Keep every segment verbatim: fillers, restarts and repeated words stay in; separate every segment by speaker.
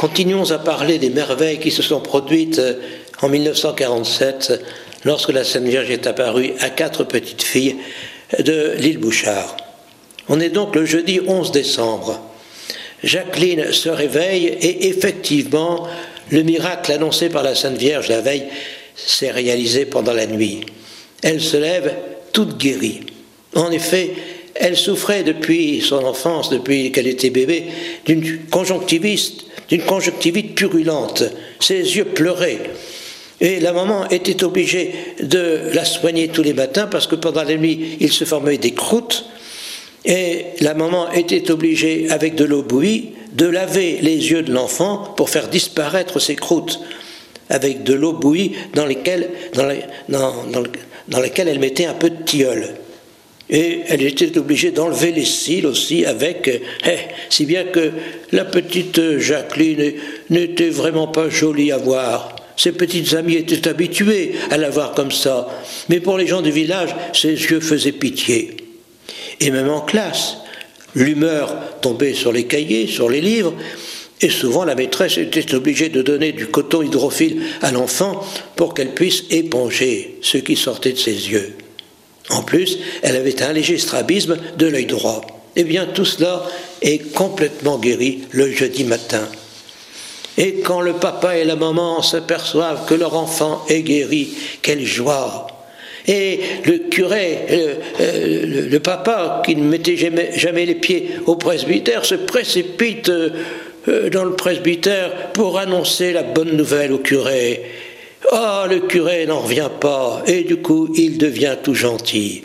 Speaker 1: Continuons à parler des merveilles qui se sont produites en mille neuf cent quarante-sept, lorsque la Sainte Vierge est apparue à quatre petites filles de l'île Bouchard. On est donc le jeudi onze décembre. Jacqueline se réveille et effectivement, le miracle annoncé par la Sainte Vierge la veille s'est réalisé pendant la nuit. Elle se lève toute guérie. En effet, elle souffrait depuis son enfance, depuis qu'elle était bébé, d'une conjonctivite, d'une conjonctivite purulente. Ses yeux pleuraient. Et la maman était obligée de la soigner tous les matins parce que pendant la nuit, il se formait des croûtes. Et la maman était obligée, avec de l'eau bouillie, de laver les yeux de l'enfant pour faire disparaître ces croûtes, avec de l'eau bouillie dans, lesquelles, dans, les, dans, dans, dans laquelle elle mettait un peu de tilleul. Et elle était obligée d'enlever les cils aussi avec, eh, si bien que la petite Jacqueline n'était vraiment pas jolie à voir. Ses petites amies étaient habituées à la voir comme ça, mais pour les gens du village, ses yeux faisaient pitié. Et même en classe, l'humeur tombait sur les cahiers, sur les livres, et souvent la maîtresse était obligée de donner du coton hydrophile à l'enfant pour qu'elle puisse éponger ce qui sortait de ses yeux. En plus, elle avait un léger strabisme de l'œil droit. Eh bien, tout cela est complètement guéri le jeudi matin. Et quand le papa et la maman s'aperçoivent que leur enfant est guéri, quelle joie! Et le curé, le, le, le papa, qui ne mettait jamais, jamais les pieds au presbytère, se précipite euh, dans le presbytère pour annoncer la bonne nouvelle au curé. Ah, le curé n'en revient pas, et du coup, il devient tout gentil.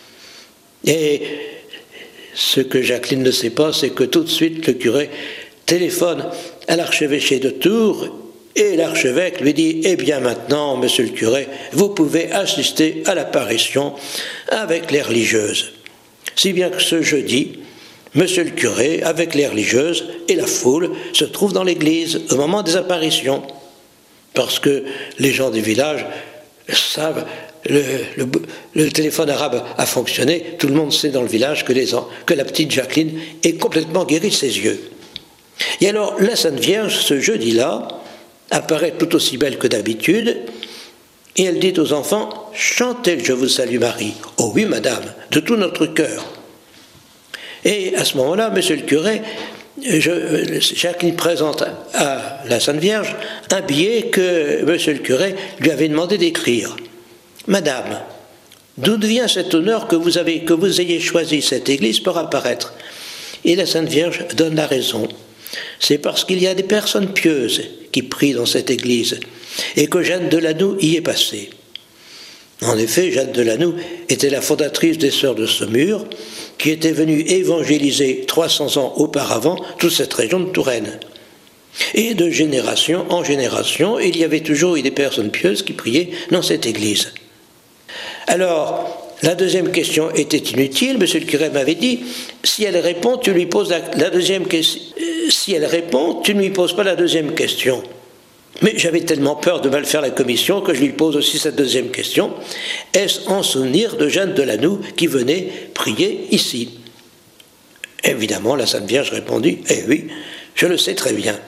Speaker 1: Et ce que Jacqueline ne sait pas, c'est que tout de suite, le curé téléphone à l'archevêché de Tours, et l'archevêque lui dit « Eh bien maintenant, monsieur le curé, vous pouvez assister à l'apparition avec les religieuses. » Si bien que ce jeudi, monsieur le curé, avec les religieuses et la foule, se trouve dans l'église au moment des apparitions. Parce que les gens du village savent, le, le, le téléphone arabe a fonctionné, tout le monde sait dans le village que, les, que la petite Jacqueline est complètement guérie de ses yeux. Et alors, la Sainte Vierge, ce jeudi-là, apparaît tout aussi belle que d'habitude, et elle dit aux enfants « Chantez le Je vous salue Marie ». « Oh oui, madame, de tout notre cœur ». Et à ce moment-là, monsieur le curé, je, Jacqueline présente à la Sainte Vierge un billet que monsieur le curé lui avait demandé d'écrire. « Madame, d'où vient cet honneur que vous, avez, que vous ayez choisi cette église pour apparaître ?» Et la Sainte Vierge donne la raison. C'est parce qu'il y a des personnes pieuses qui prient dans cette église et que Jeanne de Lanoux y est passée. En effet, Jeanne de Lanoux était la fondatrice des Sœurs de Saumur, qui était venue évangéliser trois cents ans auparavant toute cette région de Touraine. Et de génération en génération, il y avait toujours eu des personnes pieuses qui priaient dans cette église. Alors, la deuxième question était inutile, monsieur le curé m'avait dit, si elle répond, tu lui poses la, la deuxième question. Si elle répond, tu ne lui poses pas la deuxième question. Mais j'avais tellement peur de mal faire la commission que je lui pose aussi cette deuxième question. Est-ce en souvenir de Jeanne de Lanoux qui venait prier ici? Évidemment, la Sainte Vierge répondit, eh oui, je le sais très bien.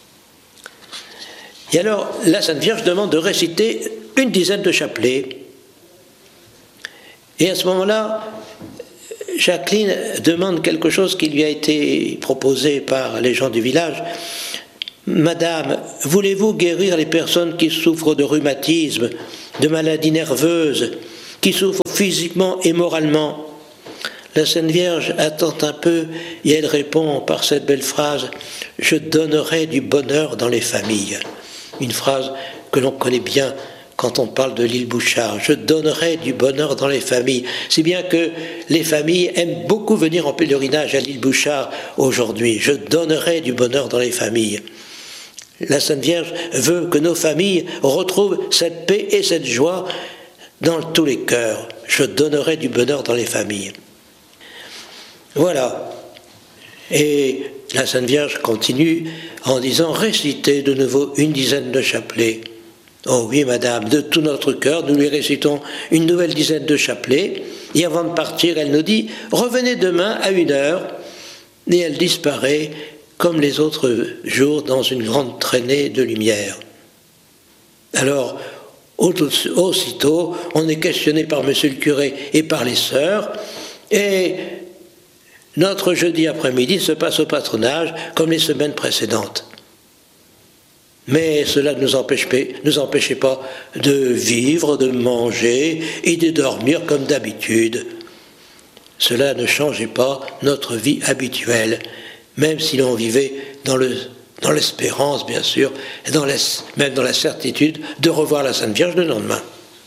Speaker 1: Et alors, la Sainte Vierge demande de réciter une dizaine de chapelets. Et à ce moment-là, Jacqueline demande quelque chose qui lui a été proposé par les gens du village. « Madame, voulez-vous guérir les personnes qui souffrent de rhumatisme, de maladies nerveuses, qui souffrent physiquement et moralement ?» La Sainte Vierge attend un peu et elle répond par cette belle phrase « Je donnerai du bonheur dans les familles ». Une phrase que l'on connaît bien quand on parle de l'île Bouchard. Je donnerai du bonheur dans les familles. Si bien que les familles aiment beaucoup venir en pèlerinage à l'île Bouchard aujourd'hui. Je donnerai du bonheur dans les familles. La Sainte Vierge veut que nos familles retrouvent cette paix et cette joie dans tous les cœurs. Je donnerai du bonheur dans les familles. Voilà. Et la Sainte Vierge continue en disant « Récitez de nouveau une dizaine de chapelets ». Oh oui, madame, de tout notre cœur, nous lui récitons une nouvelle dizaine de chapelets. Et avant de partir, elle nous dit « Revenez demain à une heure ». Et elle disparaît comme les autres jours dans une grande traînée de lumière. Alors, aussitôt, on est questionné par monsieur le curé et par les sœurs, et notre jeudi après-midi se passe au patronage comme les semaines précédentes. Mais cela ne nous empêchait, nous empêchait pas de vivre, de manger et de dormir comme d'habitude. Cela ne changeait pas notre vie habituelle, même si l'on vivait dans, le, dans l'espérance, bien sûr, et dans la, même dans la certitude de revoir la Sainte Vierge le lendemain.